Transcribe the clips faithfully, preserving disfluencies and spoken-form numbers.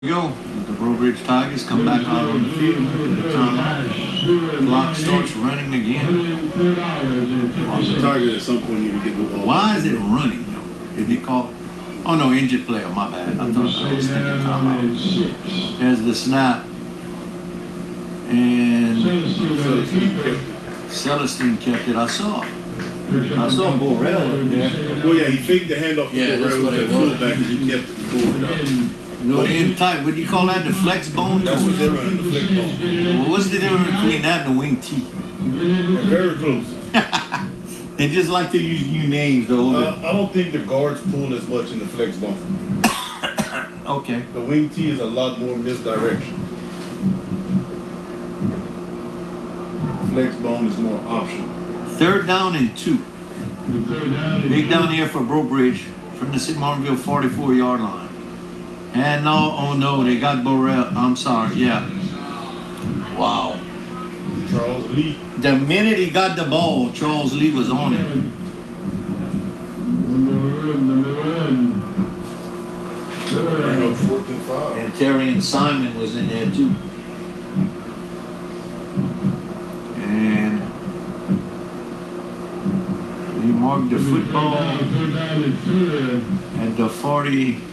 Go. The Breaux Bridge Tigers come back out on the field. The time clock starts running again. The Tigers at some point need to get the ball. Why is it running though? Did they call? Oh no, injured player. My bad. I thought I was thinking timeout. There's the snap, and Celestine kept it. I saw. I saw Borrell there. Well, yeah, he faked the handoff to Yeah, that's Borrell what with it that was. fullback, and he kept it going. No, they in tight. What do you call that? The flex bone? That's what they're running, the flick ball. Well, what's the difference between that and the wing T? They're very close. They just like to use new names though. Uh, I don't think the guards pull as much in the flex ball. Okay. The wing T is a lot more misdirection. Flex bone is more optional. Third down and two. Big down here for Breaux Bridge from the Sid Martinville forty-four yard line. And no, oh no, they got Borrell. I'm sorry, yeah. Wow. Charles Lee. The minute he got the ball, Charles Lee was on it. Bring up fourth and five. And Terry and Simon was in there too. And he marked the football at the forty.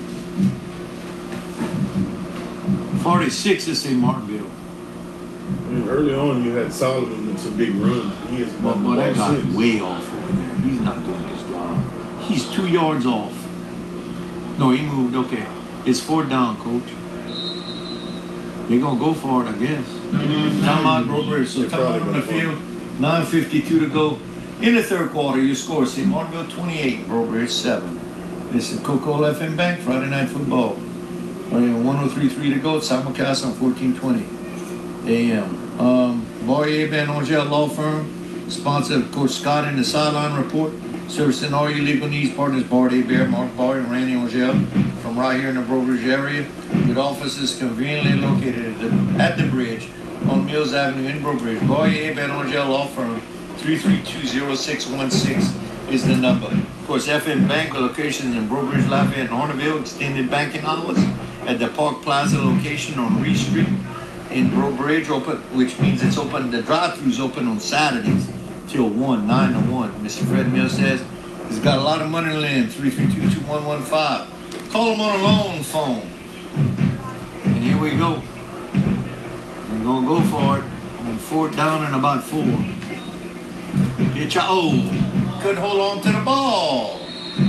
forty-six is Saint Martinville. I mean, early on, you had Solomon with some big runs. He is But boy, that guy's six. way off over there. He's not doing his job. He's two yards off. No, he moved. Okay. It's fourth down, coach. They're going to go for it, I guess. Time out, Breaux Bridge. So They're time out probably on the gonna field. nine fifty-two to go. In the third quarter, you score Saint Martinville twenty-eight, Breaux Bridge seven. This is Coca-Cola F M Bank, Friday Night Football. one oh three point three to go. Simulcast on fourteen twenty A M. Um, Boyer Van Angel Law Firm, sponsor of Coach Scott in the Sideline Report, servicing all your legal needs. Partners Bart Bear, Mark Boyer, and Randy Angel from right here in the Breaux Bridge area, with offices conveniently located at the, at the bridge on Mills Avenue in Breaux Bridge. Boyer Van Angel Law Firm, three three two, zero six one six is the number. Of course, F M Bank locations in Breaux Bridge, Lafayette, and Hornerville, extended banking hours at the Park Plaza location on Reed Street in Breaux Bridge, open, which means it's open. The drive-thru's open on Saturdays till one, nine to one. Mister Fred Mills says he's got a lot of money to lend. three three two, two one one five. Call him on a loan phone. And here we go. We're gonna go for it on fourth down and about four. Get your oh, couldn't hold on to the ball.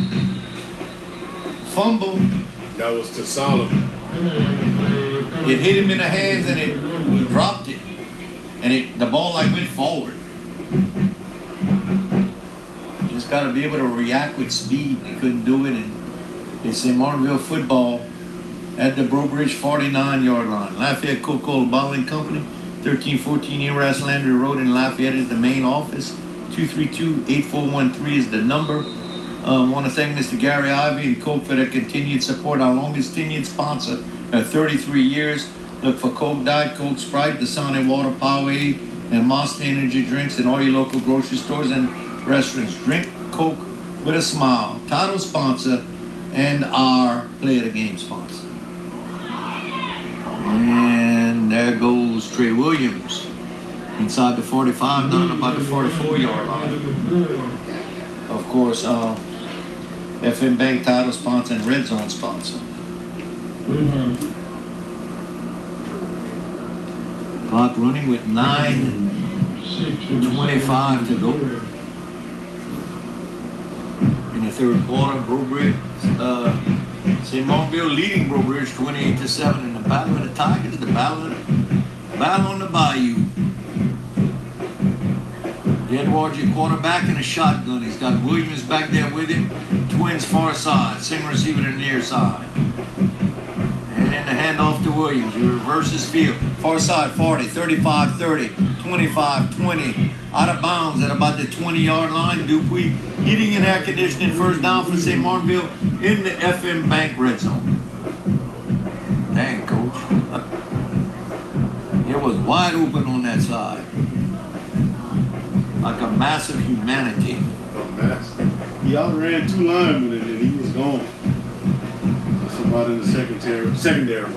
Fumble. That was to Solomon. It hit him in the hands and it he dropped it. And it the ball like went forward. You just gotta be able to react with speed. He couldn't do it, and it's in Martinville football at the Breaux Bridge forty-nine yard line. Lafayette Coca-Cola Bottling Company, thirteen fourteen Eras Landry Road in Lafayette is the main office. two three two, eight four one three is the number. I um, want to thank Mister Gary Ivey and Coke for their continued support. Our longest tenured sponsor at thirty-three years. Look for Coke, Diet Coke, Sprite, Dasani Water, Powerade, and Monster Energy drinks in all your local grocery stores and restaurants. Drink Coke with a smile. Title sponsor and our Play of the Game sponsor. And there goes Trey Williams inside the forty-five, down about the forty-four yard line. Of course, uh, F M Bank title sponsor and Red Zone sponsor. Clock running with nine twenty-five to go. In the third quarter, Breaux Bridge, uh, Saint Martinville leading Breaux Bridge twenty-eight to seven in the Battle of the Tigers, the Battle, of the, battle on the Bayou. Edwards, your quarterback, and a shotgun. He's got Williams back there with him. Twins far side. Same receiver to the near side. And then the handoff to Williams. He reverses field. Far side forty, thirty-five thirty, twenty-five twenty. Out of bounds at about the twenty yard line. Dupuy heating and air conditioning. First down for Saint Martinville in the F M Bank red zone. Dang, coach. It was wide open on that side. Like a massive humanity. A mass. He outran two linemen and then he was gone. That's Somebody in the secondary, secondary